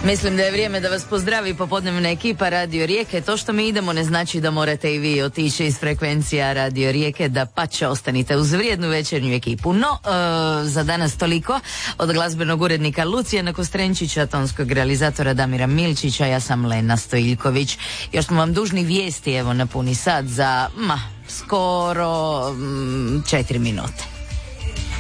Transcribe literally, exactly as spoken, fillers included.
Mislim da je vrijeme da vas pozdravi popodnevna ekipa Radio Rijeke. To što mi idemo ne znači da morate i vi otići iz frekvencija Radio Rijeke, da pače ostanite uz vrijednu večernju ekipu. No, e, za danas toliko. Od glazbenog urednika Lucijana Kostrenčića, tonskog realizatora Damira Milčića, ja sam Lena Stojiljković. Još smo vam dužni vijesti, evo na puni sat za, ma, skoro mm, četiri minute.